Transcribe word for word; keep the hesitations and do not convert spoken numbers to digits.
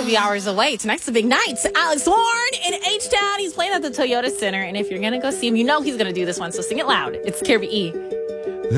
few hours away. Tonight's the big night. Alex Warren in H-Town. He's playing at the Toyota Center. And if you're going to go see him, you know he's going to do this one. So sing it loud. It's K R B E.